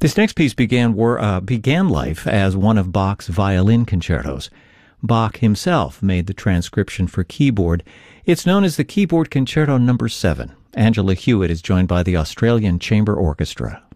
This next piece began life as one of Bach's violin concertos. Bach himself made the transcription for keyboard. It's known as the Keyboard Concerto No. 7. Angela Hewitt is joined by the Australian Chamber Orchestra.